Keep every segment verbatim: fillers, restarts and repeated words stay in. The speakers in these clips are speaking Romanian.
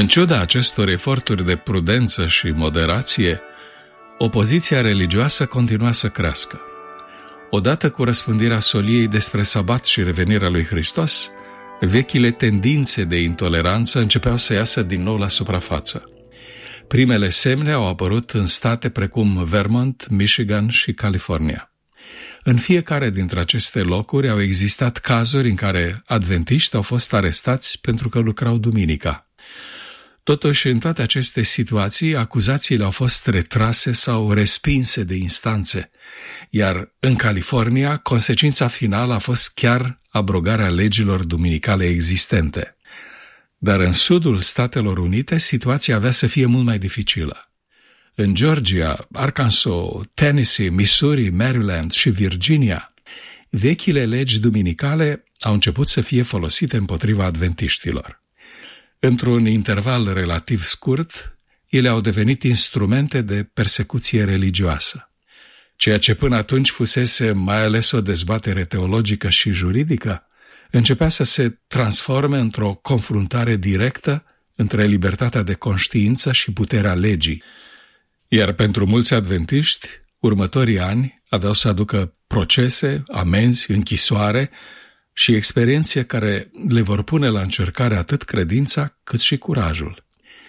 În ciuda acestor eforturi de prudență și moderație, opoziția religioasă continua să crească. Odată cu răspândirea soliei despre sabat și revenirea lui Hristos, vechile tendințe de intoleranță începeau să iasă din nou la suprafață. Primele semne au apărut în state precum Vermont, Michigan și California. În fiecare dintre aceste locuri au existat cazuri în care adventiști au fost arestați pentru că lucrau duminica. Totuși, în toate aceste situații, acuzațiile au fost retrase sau respinse de instanțe, iar în California, consecința finală a fost chiar abrogarea legilor duminicale existente. Dar în sudul Statelor Unite, situația avea să fie mult mai dificilă. În Georgia, Arkansas, Tennessee, Missouri, Maryland și Virginia, vechile legi duminicale au început să fie folosite împotriva adventiștilor. Într-un interval relativ scurt, ele au devenit instrumente de persecuție religioasă. Ceea ce până atunci fusese mai ales o dezbatere teologică și juridică, începea să se transforme într-o confruntare directă între libertatea de conștiință și puterea legii. Iar pentru mulți adventiști, următorii ani aveau să aducă procese, amenzi, închisoare și experiențe care le vor pune la încercare atât credința cât și curajul.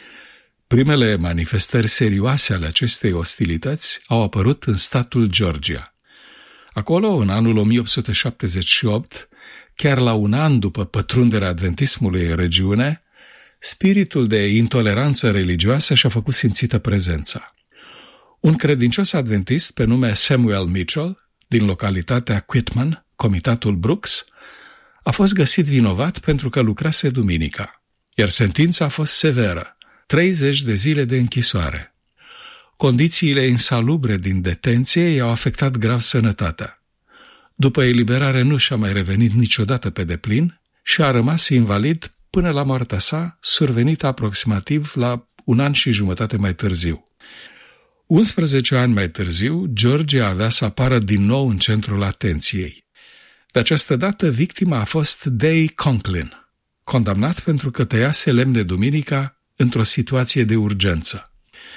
Primele manifestări serioase ale acestei ostilități au apărut în statul Georgia. Acolo, în anul o mie opt sute șaptezeci și opt, chiar la un an după pătrunderea adventismului în regiune, spiritul de intoleranță religioasă și-a făcut simțită prezența. Un credincios adventist pe nume Samuel Mitchell, din localitatea Quitman, comitatul Brooks, a fost găsit vinovat pentru că lucrase duminica, iar sentința a fost severă, treizeci de zile de închisoare. Condițiile insalubre din detenție i-au afectat grav sănătatea. După eliberare nu și-a mai revenit niciodată pe deplin și a rămas invalid până la moartea sa, survenită aproximativ la un an și jumătate mai târziu. unsprezece ani mai târziu, Georgia avea să apară din nou în centrul atenției. De această dată, victima a fost Day Conklin, condamnat pentru că tăiase lemne duminica într-o situație de urgență.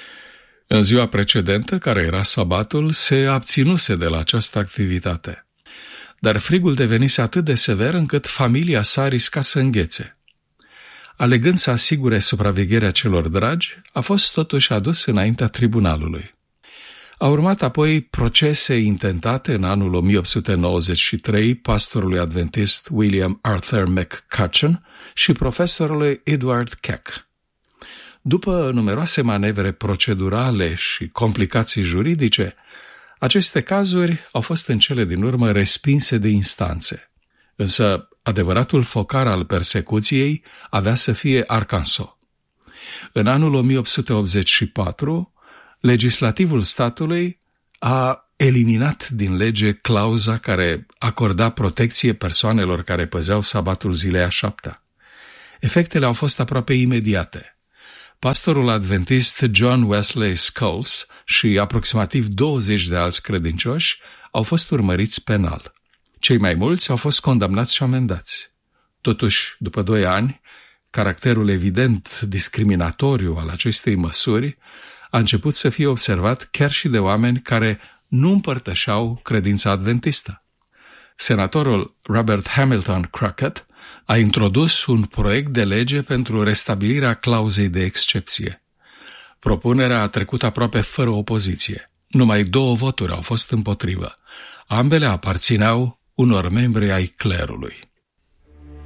În ziua precedentă, care era sabatul, se abținuse de la această activitate. Dar frigul devenise atât de sever încât familia sa risca să înghețe. Alegând să asigure supravegherea celor dragi, a fost totuși adus înaintea tribunalului. Au urmat apoi procese intentate în anul o mie opt sute nouăzeci și trei pastorului adventist William Arthur McCutcheon și profesorului Edward Keck. După numeroase manevre procedurale și complicații juridice, aceste cazuri au fost în cele din urmă respinse de instanțe. Însă adevăratul focar al persecuției avea să fie Arkansas. În anul o mie opt sute optzeci și patru, legislativul statului a eliminat din lege clauza care acorda protecție persoanelor care păzeau sabatul zilei a șaptea. Efectele au fost aproape imediate. Pastorul adventist John Wesley Scholes și aproximativ douăzeci de alți credincioși au fost urmăriți penal. Cei mai mulți au fost condamnați și amendați. Totuși, după doi ani, caracterul evident discriminatoriu al acestei măsuri a început să fie observat chiar și de oameni care nu împărtășeau credința adventistă. Senatorul Robert Hamilton Crockett a introdus un proiect de lege pentru restabilirea clauzei de excepție. Propunerea a trecut aproape fără opoziție. Numai două voturi au fost împotrivă. Ambele aparțineau unor membri ai clerului.